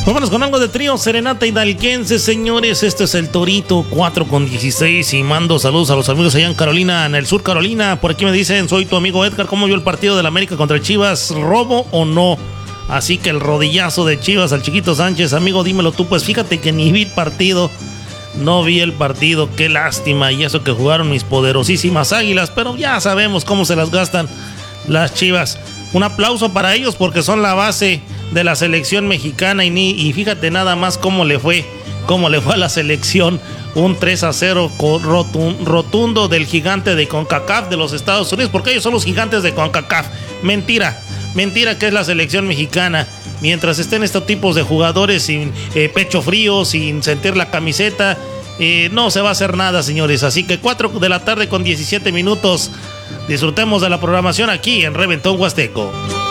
Vámonos con algo de trío, serenata hidalguense, señores. Este es el Torito 4:16 y mando saludos a los amigos allá en Carolina, en el sur Carolina. Por aquí me dicen, soy tu amigo Edgar, ¿cómo vio el partido del América contra el Chivas? ¿Robo o no? Así que el rodillazo de Chivas al Chiquito Sánchez, amigo, dímelo tú. Pues fíjate que ni vi el partido, no vi el partido, qué lástima. Y eso que jugaron mis poderosísimas Águilas, pero ya sabemos cómo se las gastan las Chivas. Un aplauso para ellos porque son la base de la selección mexicana y fíjate nada más cómo le fue a la selección. Un 3-0 rotundo del gigante de CONCACAF de los Estados Unidos, porque ellos son los gigantes de CONCACAF. Mentira que es la selección mexicana. Mientras estén estos tipos de jugadores sin pecho frío, sin sentir la camiseta, no se va a hacer nada, señores. Así que 4:17 p.m. Disfrutemos de la programación aquí en Reventón Huasteco.